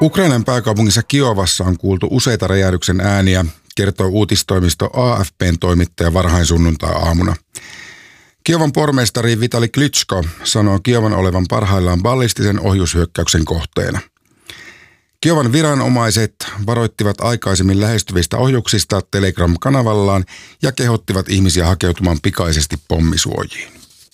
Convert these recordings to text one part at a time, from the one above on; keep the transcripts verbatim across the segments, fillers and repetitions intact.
Ukrainan pääkaupungissa Kiovassa on kuultu useita räjähdyksen ääniä, kertoo uutistoimisto A F P:n toimittaja varhain sunnuntai-aamuna. Kiovan pormestari Vitali Klitschko sanoo Kiovan olevan parhaillaan ballistisen ohjushyökkäyksen kohteena. Kiovan viranomaiset varoittivat aikaisemmin lähestyvistä ohjuksista Telegram-kanavallaan ja kehottivat ihmisiä hakeutumaan pikaisesti pommisuojiin.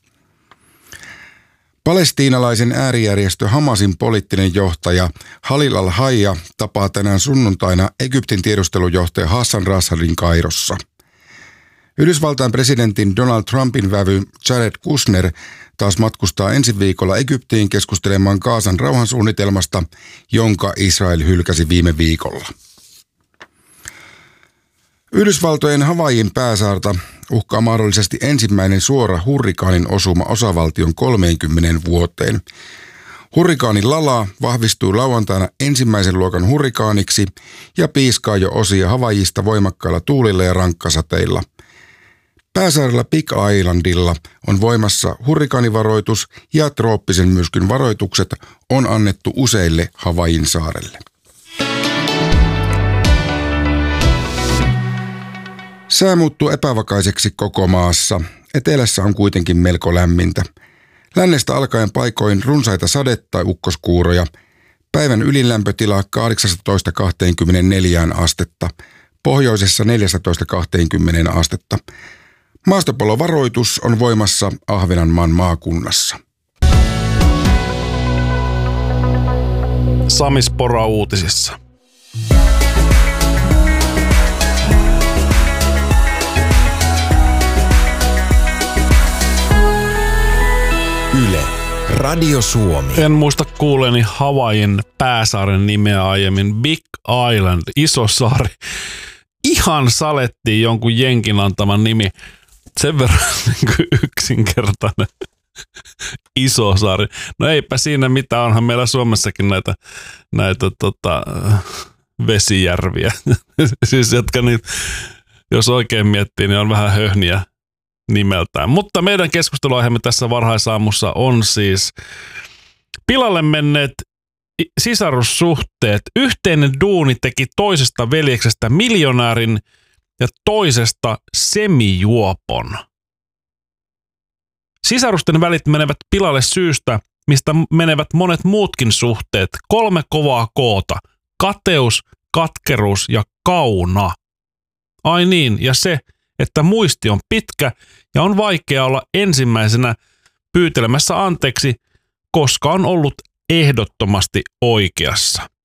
Palestiinalaisen äärijärjestö Hamasin poliittinen johtaja Halil al-Hayya tapaa tänään sunnuntaina Egyptin tiedustelujohtaja Hassan Rashadin Kairossa. Yhdysvaltain presidentin Donald Trumpin vävy Jared Kushner taas matkustaa ensi viikolla Egyptiin keskustelemaan Gazan rauhansuunnitelmasta, jonka Israel hylkäsi viime viikolla. Yhdysvaltojen Havaijin pääsaarta uhkaa mahdollisesti ensimmäinen suora hurrikaanin osuma osavaltion kolmeenkymmeneen vuoteen. Hurrikaani Lala vahvistui lauantaina ensimmäisen luokan hurrikaaniksi ja piiskaa jo osia Havaijista voimakkailla tuulilla ja rankkasateilla. Pääsaarella Big Islandilla on voimassa hurrikaanivaroitus ja trooppisen myrskyn varoitukset on annettu useille Havaijin saarelle. Sää muuttuu epävakaiseksi koko maassa. Etelässä on kuitenkin melko lämmintä. Lännestä alkaen paikoin runsaita sade- tai ukkoskuuroja. Päivän ylilämpötila kahdeksastatoista kaksikymmentäneljä astetta. Pohjoisessa neljästätoista kaksikymmentä astetta. Maastopallovaroitus on voimassa Ahvenanmaan maakunnassa. Sami Spora uutisissa. Yle, Radio Suomi. En muista kuuleeni Havaijin pääsaaren nimeä aiemmin. Big Island, iso saari. Ihan salettiin jonkun jenkin antaman nimi. Sen verran niin yksinkertainen iso saari. No eipä siinä mitään, onhan meillä Suomessakin näitä, näitä tota, vesijärviä. Siis jotka niin, jos oikein miettii, niin on vähän höhniä nimeltään. Mutta meidän keskusteluaiheemme tässä varhaisaamussa on siis pilalle menneet sisarussuhteet. Yhteinen duuni teki toisesta veljeksestä miljonäärin ja toisesta semijuopon. Sisarusten välit menevät pilalle syystä, mistä menevät monet muutkin suhteet. Kolme kovaa koota. Kateus, katkeruus ja kauna. Ai niin, ja se, että muisti on pitkä ja on vaikea olla ensimmäisenä pyytelemässä anteeksi, koska on ollut ehdottomasti oikeassa.